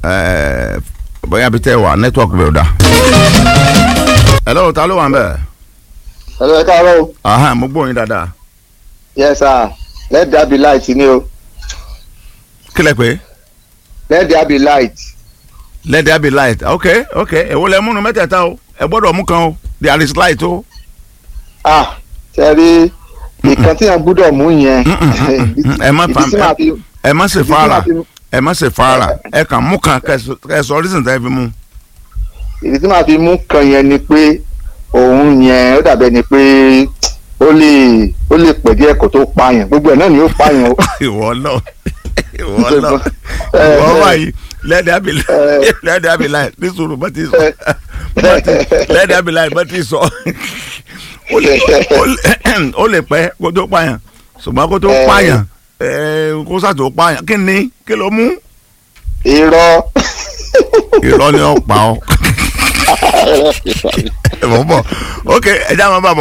bóyá bí tẹ́ wà network bẹ̀ ò dá. hello ta ló wà ń bẹ̀. hello ẹ káàárọ̀. mo gbọ́ yín dáadáa. yes sir let there be light ni o. kílẹ̀ pé. let there be light. let there be light okay èwo lẹ múnu mẹ́tẹ̀ẹ̀ta o ẹ gbọ́dọ̀ mú kan o there is light o. sẹ́rí nǹkan tí wọ́n gbọ́dọ̀ mú yẹn. ẹ má ṣe fara ẹ kàn mú kan kẹsọ reason tẹ́ fi mú. ìdí tí màá fi mú kan yẹn ni pé òun yẹn ó dàbẹ̀ ni pé ó lè pẹ̀ díẹ̀ kó tó pààyàn gbogbo ẹ̀ náà ni ó pààyàn o. ìwọ wáyé let there be light ní sùúrù bá ti sọ let there be light bá ti sọ ó lè pẹ́ kó tó pààyàn ṣùgbọ́n kó tó pààyàn kó sàtò pààyàn kí ló mú. irọ́ ni ó pa ọ́. ẹ bọ̀ ok ẹ já máa bá bọ̀.